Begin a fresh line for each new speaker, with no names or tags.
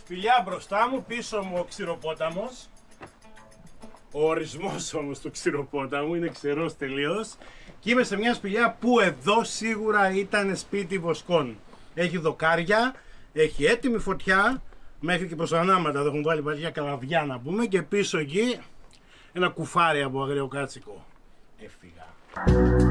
Σπηλιά μπροστά μου, πίσω μου ο ξηροπόταμος. Ο ορισμός όμως του ξηροπόταμου είναι ξερός τελείως. Και είμαι σε μια σπηλιά που εδώ σίγουρα ήταν σπίτι βοσκών. Έχει δοκάρια, έχει έτοιμη φωτιά, μέχρι και προς ανάματα. Εδώ έχουν βάλει παλιά καλαβιά να πούμε, και πίσω εκεί ένα κουφάρι από αγριοκάτσικο. Έφυγα.